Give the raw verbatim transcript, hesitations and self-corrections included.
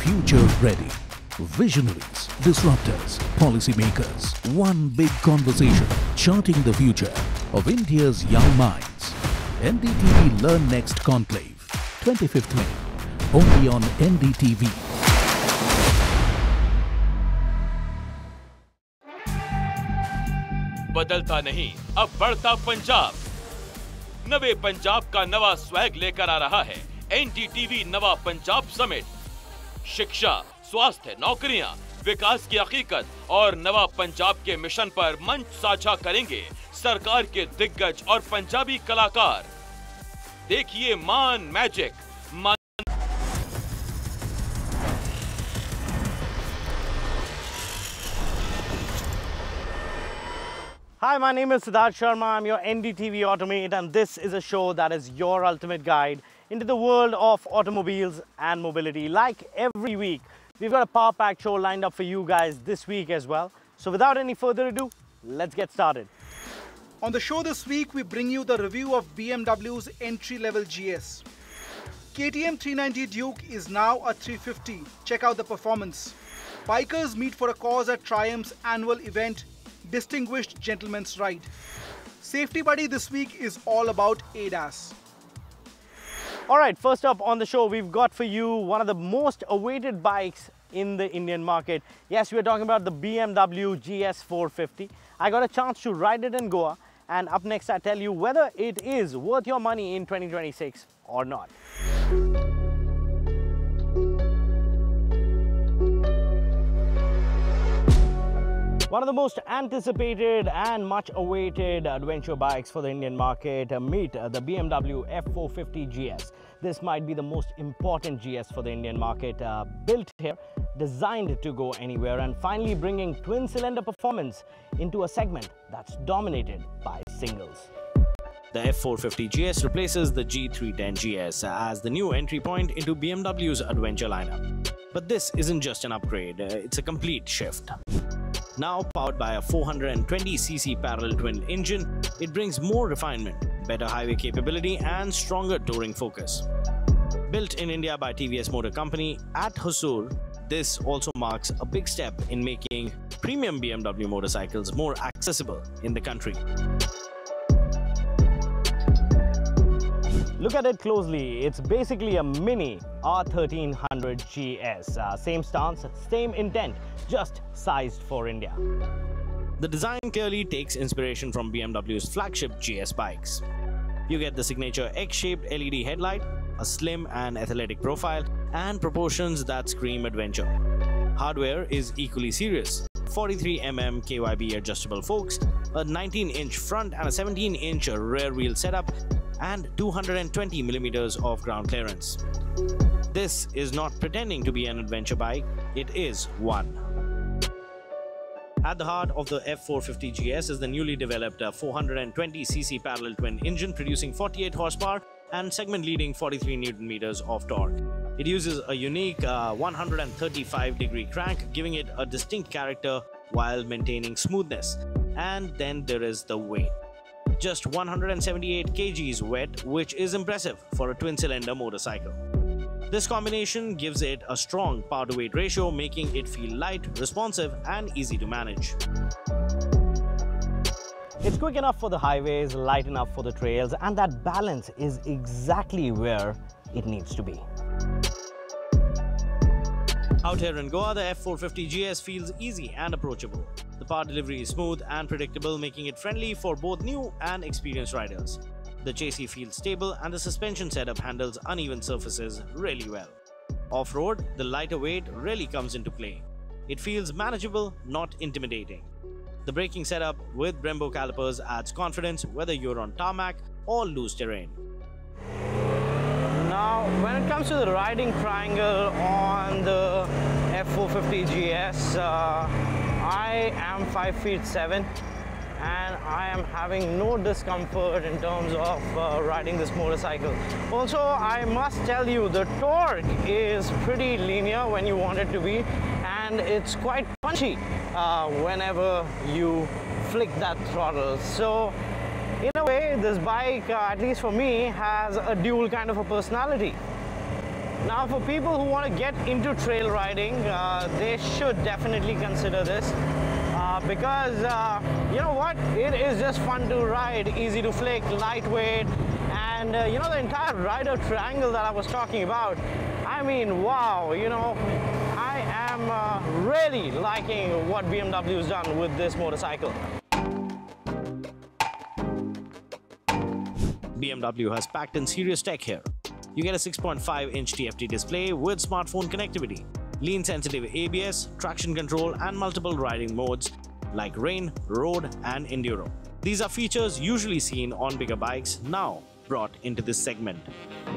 future ready. Visionaries, disruptors, policymakers, one big conversation charting the future of India's young minds. N D T V Learn Next Conclave, twenty-fifth May, only on N D T V. बदलता नहीं, अब बढ़ता पंजाब। नवे पंजाब का नवा swag लेकर आ रहा है एन डी टी वी नवा पंजाब समिट। शिक्षा, स्वास्थ्य, नौकरियां, विकास की हकीकत और नवा पंजाब के मिशन पर मंच साझा करेंगे सरकार के दिग्गज और पंजाबी कलाकार। देखिए मान मैजिक, मान Hi, my name is Siddharth Sharma. I'm your N D T V Automate, and this is a show that is your ultimate guide into the world of automobiles and mobility. Like every week, we've got a power-packed show lined up for you guys this week as well. So without any further ado, let's get started. On the show this week, we bring you the review of B M W's entry-level G S. K T M three ninety Duke is now a three fifty. Check out the performance. Bikers meet for a cause at Triumph's annual event, Distinguished Gentleman's Ride. Safety Buddy this week is all about A D A S. Alright, first up on the show, we've got for you one of the most awaited bikes in the Indian market. Yes, we're talking about the B M W G S four fifty. I got a chance to ride it in Goa, and up next I tell you whether it is worth your money in twenty twenty-six or not. One of the most anticipated and much awaited adventure bikes for the Indian market, uh, meet uh, the B M W F four fifty G S. This might be the most important G S for the Indian market, uh, built here, designed to go anywhere, and finally bringing twin cylinder performance into a segment that's dominated by singles. The F four fifty G S replaces the G three ten G S as the new entry point into B M W's adventure lineup. But this isn't just an upgrade, uh, it's a complete shift. Now powered by a four hundred twenty c c parallel twin engine, it brings more refinement, better highway capability and stronger touring focus. Built in India by T V S Motor Company at Hosur, this also marks a big step in making premium B M W motorcycles more accessible in the country. Look at it closely, it's basically a mini R thirteen hundred G S. Uh, same stance, same intent, just sized for India. The design clearly takes inspiration from B M W's flagship G S bikes. You get the signature X-shaped L E D headlight, a slim and athletic profile, and proportions that scream adventure. Hardware is equally serious. forty-three millimeter K Y B adjustable forks, a nineteen inch front and a seventeen inch rear wheel setup, and two hundred twenty millimeters of ground clearance. This is not pretending to be an adventure bike, it is one. At the heart of the F four fifty G S is the newly developed four hundred twenty c c parallel twin engine producing forty-eight horsepower and segment-leading forty-three newton meters of torque. It uses a unique uh, one hundred thirty-five degree crank, giving it a distinct character while maintaining smoothness. And then there is the weight. Just one hundred seventy-eight kilograms wet, which is impressive for a twin-cylinder motorcycle. This combination gives it a strong power-to-weight ratio, making it feel light, responsive, and easy to manage. It's quick enough for the highways, light enough for the trails, and that balance is exactly where it needs to be. Out here in Goa, the F four fifty G S feels easy and approachable. The power delivery is smooth and predictable, making it friendly for both new and experienced riders. The chassis feels stable and the suspension setup handles uneven surfaces really well. Off-road, the lighter weight really comes into play. It feels manageable, not intimidating. The braking setup with Brembo calipers adds confidence whether you're on tarmac or loose terrain. Now, when it comes to the riding triangle on the F four fifty G S, uh, I am five feet seven and I am having no discomfort in terms of uh, riding this motorcycle. Also, I must tell you, the torque is pretty linear when you want it to be, and it's quite punchy uh, whenever you flick that throttle. So in a way, this bike, uh, at least for me, has a dual kind of a personality. Now, for people who want to get into trail riding, uh, they should definitely consider this uh, because uh, you know what? It is just fun to ride, easy to flick, lightweight, and uh, you know the entire rider triangle that I was talking about. I mean, wow, you know, I am uh, really liking what B M W has done with this motorcycle. B M W has packed in serious tech here. You get a six point five inch T F T display with smartphone connectivity, lean-sensitive A B S, traction control, and multiple riding modes like rain, road, and enduro. These are features usually seen on bigger bikes, now brought into this segment.